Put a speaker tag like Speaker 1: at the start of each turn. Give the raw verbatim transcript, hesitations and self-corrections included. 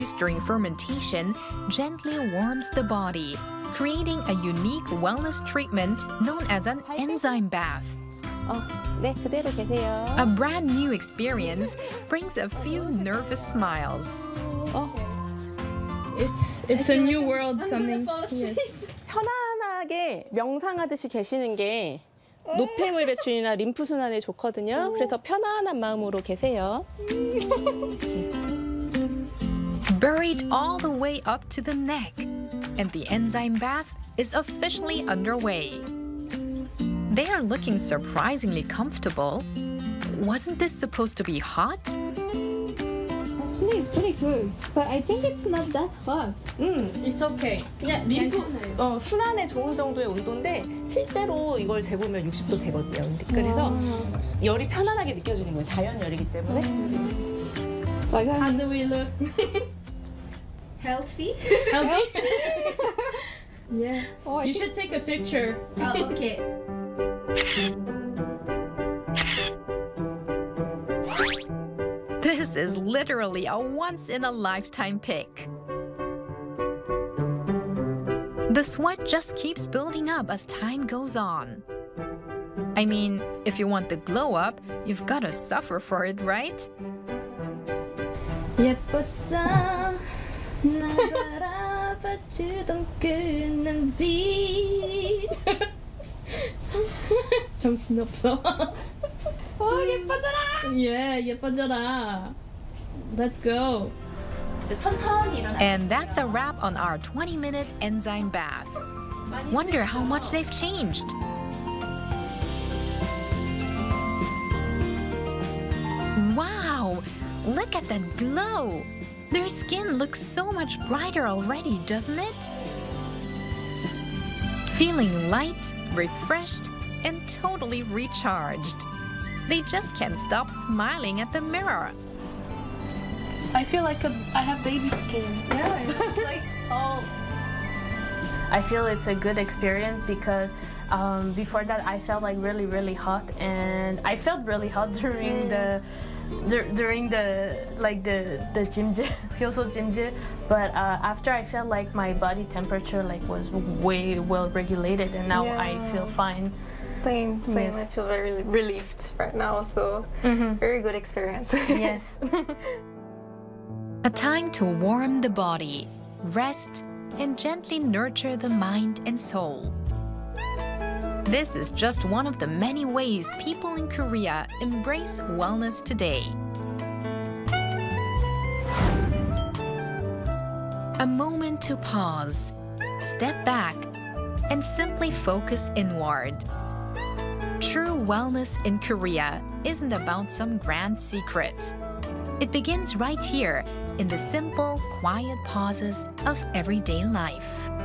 Speaker 1: during fermentation gently warms the body, creating a unique wellness treatment known as an enzyme bath.
Speaker 2: 어, 네, 그대로 계세요.
Speaker 1: A brand new experience brings a few nervous smiles.
Speaker 2: 어,
Speaker 3: It's it's a new world coming. Yes.
Speaker 2: 편안하게 명상하듯이 계시는 게 노폐물 배출이나 림프 순환에 좋거든요. 그래서 편안한 마음으로 계세요.
Speaker 1: Buried all the way up to the neck, and the enzyme bath is officially underway. They are looking surprisingly comfortable. Wasn't this supposed to be hot?
Speaker 4: Actually, it's pretty good, but I think it's not that hot.
Speaker 2: 음,
Speaker 3: It's okay.
Speaker 2: 그냥 림프 어, 순환에 좋은 정도의 온도인데 실제로 이걸 재보면 육십 도 되거든요. 그래서 열이 편안하게 느껴지는 거예요. 자연 열이기 때문에.
Speaker 4: Like,
Speaker 3: How
Speaker 4: uh,
Speaker 3: do we look?
Speaker 5: Healthy?
Speaker 3: Healthy? Yeah.
Speaker 4: oh, I
Speaker 3: You
Speaker 4: think-
Speaker 3: should take a picture.
Speaker 5: Oh, okay.
Speaker 1: This is literally a once-in-a-lifetime pic. The sweat just keeps building up as time goes on. I mean, if you want the glow up, you've got to suffer for it, right?
Speaker 3: 예뻤어 나 바라봐주던 그는 빛 정신없어.
Speaker 4: 어, 예뻐져라!
Speaker 3: Yeah, 예뻐져라. Let's go.
Speaker 2: 이제 천천히 일어나.
Speaker 1: And that's a wrap on our twenty-minute enzyme bath. Wonder how much they've changed. Wow! Look at that glow! Their skin looks so much brighter already, doesn't it? Feeling light, refreshed, and totally recharged. They just can't stop smiling at the mirror.
Speaker 2: I feel like a, I have baby skin.
Speaker 4: Yeah, it's like,
Speaker 2: Oh.
Speaker 6: I feel it's a good experience because um, before that I felt like really really hot, and I felt really hot during the dur- during the like the the jimje hyoso jimje, but uh, after I felt like my body temperature like was way well regulated, and now I
Speaker 4: Yeah.
Speaker 6: feel fine.
Speaker 4: same, same.
Speaker 6: Yes.
Speaker 4: I feel very relieved right now, so very good experience.
Speaker 6: Yes.
Speaker 1: A time to warm the body, rest, and gently nurture the mind and soul. This is just one of the many ways people in Korea embrace wellness today. A moment to pause, step back, and simply focus inward. True wellness in Korea isn't about some grand secret. It begins right here in the simple, quiet pauses of everyday life.